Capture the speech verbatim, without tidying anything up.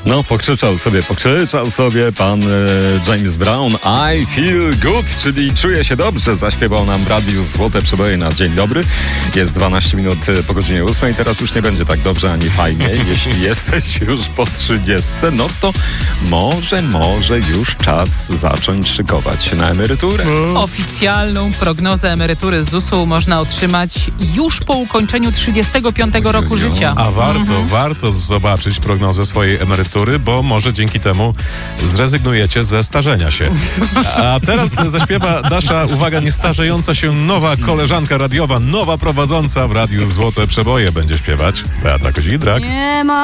No, pokrzyczał sobie, pokrzyczał sobie pan e, James Brown. I feel good, czyli czuję się dobrze, zaśpiewał nam w radiu Złote Przeboje na dzień dobry. Jest dwanaście minut po godzinie ósmej. Teraz już nie będzie tak dobrze ani fajnie. Jeśli jesteś już po trzydziestce, no to może, może już czas zacząć szykować się na emeryturę. Oficjalną prognozę emerytury z zusu można otrzymać już po ukończeniu trzydziestego piątego roku życia. A warto, Mhm. warto zobaczyć prognozę swojej emerytury, bo może dzięki temu zrezygnujecie ze starzenia się. A teraz zaśpiewa nasza, uwaga, niestarzejąca się nowa koleżanka radiowa, nowa prowadząca w radiu Złote Przeboje będzie śpiewać. Beata Kozidrak. Nie ma